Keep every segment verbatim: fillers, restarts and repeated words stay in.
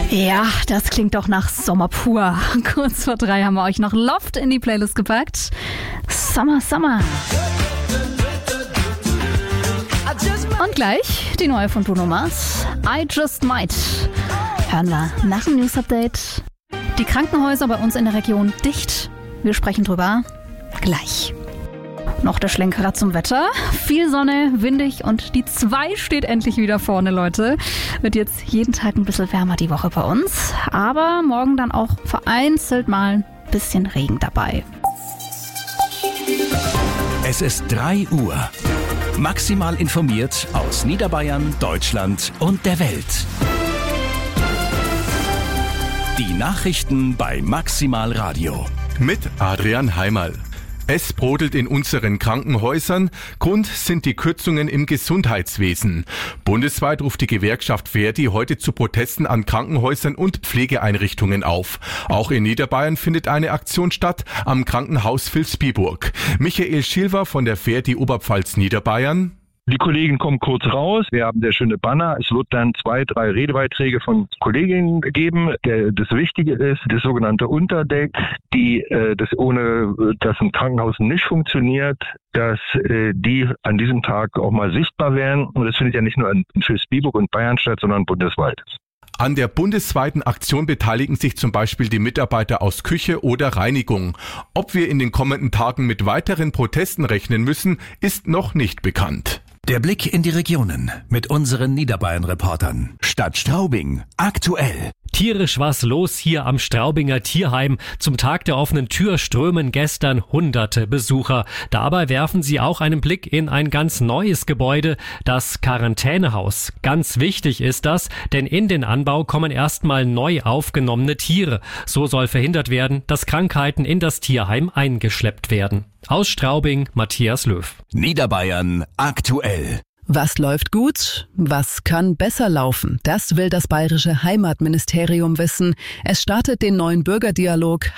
Ja, das klingt doch nach Sommer pur. Kurz vor drei haben wir euch noch Loft in die Playlist gepackt. Summer, Summer. Und gleich die neue von Bruno Mars, I Just Might. Hören wir nach dem News-Update. Die Krankenhäuser bei uns in der Region dicht. Wir sprechen drüber gleich. Noch der Schlenkerer zum Wetter. Viel Sonne, windig und die zwei steht endlich wieder vorne, Leute. Wird jetzt jeden Tag ein bisschen wärmer die Woche bei uns. Aber morgen dann auch vereinzelt mal ein bisschen Regen dabei. Es ist drei Uhr. Maximal informiert aus Niederbayern, Deutschland und der Welt. Die Nachrichten bei Maximal Radio. Mit Adrian Heimerl. Es brodelt in unseren Krankenhäusern. Grund sind die Kürzungen im Gesundheitswesen. Bundesweit ruft die Gewerkschaft Verdi heute zu Protesten an Krankenhäusern und Pflegeeinrichtungen auf. Auch in Niederbayern findet eine Aktion statt am Krankenhaus Vilsbiburg. Michael Schilver von der Verdi Oberpfalz Niederbayern. Die Kollegen kommen kurz raus. Wir haben sehr schöne Banner. Es wird dann zwei, drei Redebeiträge von Kolleginnen geben. Der, das Wichtige ist, das sogenannte Unterdeck, die, äh, das ohne, das im Krankenhaus nicht funktioniert, dass äh, die an diesem Tag auch mal sichtbar werden. Und das findet ja nicht nur in Vilsbiburg und Bayern statt, sondern bundesweit. An der bundesweiten Aktion beteiligen sich zum Beispiel die Mitarbeiter aus Küche oder Reinigung. Ob wir in den kommenden Tagen mit weiteren Protesten rechnen müssen, ist noch nicht bekannt. Der Blick in die Regionen mit unseren Niederbayern-Reportern. Stadt Straubing, aktuell. Tierisch war's los hier am Straubinger Tierheim. Zum Tag der offenen Tür strömen gestern hunderte Besucher. Dabei werfen sie auch einen Blick in ein ganz neues Gebäude, das Quarantänehaus. Ganz wichtig ist das, denn in den Anbau kommen erstmal neu aufgenommene Tiere. So soll verhindert werden, dass Krankheiten in das Tierheim eingeschleppt werden. Aus Straubing, Matthias Löw. Niederbayern, aktuell. Was läuft gut? Was kann besser laufen? Das will das bayerische Heimatministerium wissen. Es startet den neuen Bürgerdialog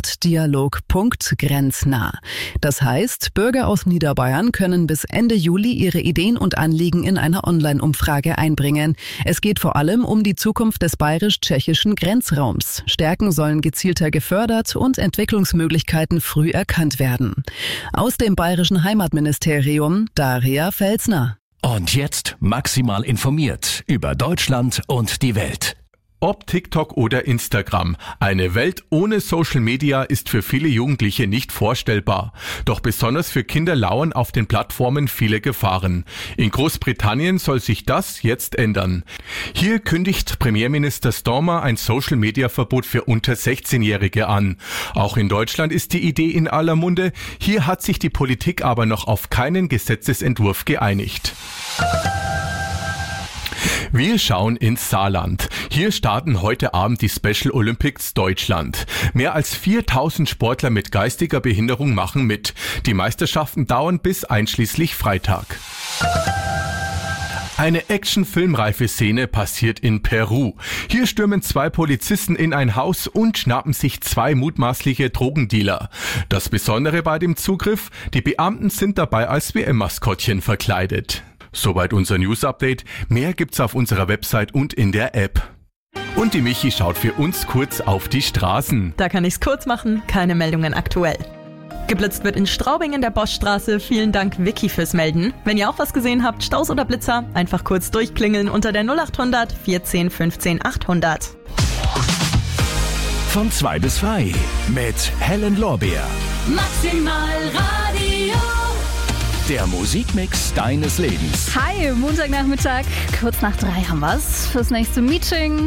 Heimatdialog.grenznah. Das heißt, Bürger aus Niederbayern können bis Ende Juli ihre Ideen und Anliegen in einer Online-Umfrage einbringen. Es geht vor allem um die Zukunft des bayerisch-tschechischen Grenzraums. Stärken sollen gezielter gefördert und Entwicklungsmöglichkeiten früh erkannt werden. Aus dem bayerischen Heimatministerium Daria Felsner. Und jetzt maximal informiert über Deutschland und die Welt. Ob TikTok oder Instagram, eine Welt ohne Social Media ist für viele Jugendliche nicht vorstellbar. Doch besonders für Kinder lauern auf den Plattformen viele Gefahren. In Großbritannien soll sich das jetzt ändern. Hier kündigt Premierminister Starmer ein Social-Media-Verbot für unter sechzehnjährige an. Auch in Deutschland ist die Idee in aller Munde. Hier hat sich die Politik aber noch auf keinen Gesetzesentwurf geeinigt. Wir schauen ins Saarland. Hier starten heute Abend die Special Olympics Deutschland. Mehr als viertausend Sportler mit geistiger Behinderung machen mit. Die Meisterschaften dauern bis einschließlich Freitag. Eine actionfilmreife Szene passiert in Peru. Hier stürmen zwei Polizisten in ein Haus und schnappen sich zwei mutmaßliche Drogendealer. Das Besondere bei dem Zugriff, die Beamten sind dabei als W M-Maskottchen verkleidet. Soweit unser News-Update. Mehr gibt's auf unserer Website und in der App. Und die Michi schaut für uns kurz auf die Straßen. Da kann ich's kurz machen, keine Meldungen aktuell. Geblitzt wird in Straubing in der Boschstraße. Vielen Dank, Vicky, fürs Melden. Wenn ihr auch was gesehen habt, Staus oder Blitzer, einfach kurz durchklingeln unter der null acht hundert vierzehn fünfzehn achthundert. Von zwei bis drei mit Helen Lorbeer. Maximal Radio. Der Musikmix deines Lebens. Hi, Montagnachmittag, kurz nach drei haben wir's fürs nächste Meeting.